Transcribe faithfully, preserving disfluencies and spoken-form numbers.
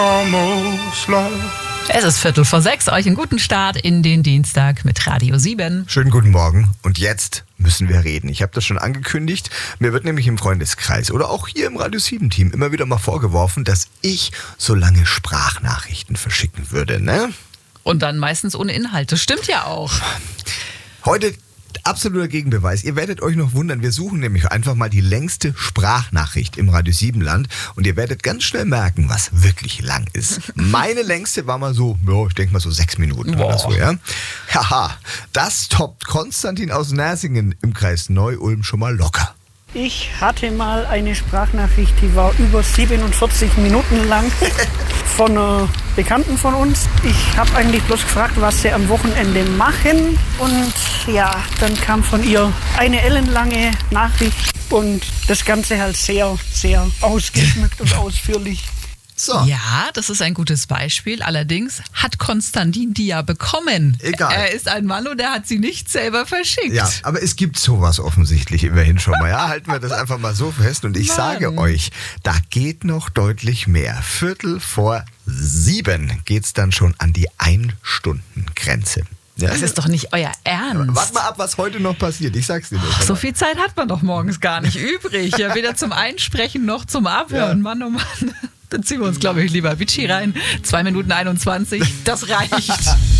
Almost love. Es ist Viertel vor sechs. Euch einen guten Start in den Dienstag mit Radio sieben. Schönen guten Morgen. Und jetzt müssen wir reden. Ich habe das schon angekündigt. Mir wird nämlich im Freundeskreis oder auch hier im Radio sieben Team immer wieder mal vorgeworfen, dass ich so lange Sprachnachrichten verschicken würde, ne? Und dann meistens ohne Inhalt. Das stimmt ja auch. Heute absoluter Gegenbeweis. Ihr werdet euch noch wundern, wir suchen nämlich einfach mal die längste Sprachnachricht im Radio sieben Land und ihr werdet ganz schnell merken, was wirklich lang ist. Meine längste war mal so, ja, ich denke mal so sechs Minuten Boah. oder so, ja. Haha, das toppt Konstantin aus Nersingen im Kreis Neu-Ulm schon mal locker. Ich hatte mal eine Sprachnachricht, die war über siebenundvierzig Minuten lang von einer Bekannten von uns. Ich habe eigentlich bloß gefragt, was sie am Wochenende machen. Und ja, dann kam von ihr eine ellenlange Nachricht und das Ganze halt sehr, sehr ausgeschmückt und ausführlich. So. Ja, das ist ein gutes Beispiel. Allerdings hat Konstantin die ja bekommen. Egal. Er ist ein Mann und er hat sie nicht selber verschickt. Ja, aber es gibt sowas offensichtlich immerhin schon mal. Ja, halten wir das einfach mal so fest. Und ich Mann. sage euch, da geht noch deutlich mehr. Viertel vor sieben geht's dann schon an die Ein-Stunden-Grenze. Ja? Das ist doch nicht euer Ernst. Wart mal ab, was heute noch passiert. Ich sag's dir nur. So viel Zeit hat man doch morgens gar nicht übrig. Ja, weder zum Einsprechen noch zum Abhören. Ja. Mann, oh Mann. Dann ziehen wir uns, glaube ich, lieber Vichy rein. zwei Minuten einundzwanzig, das reicht.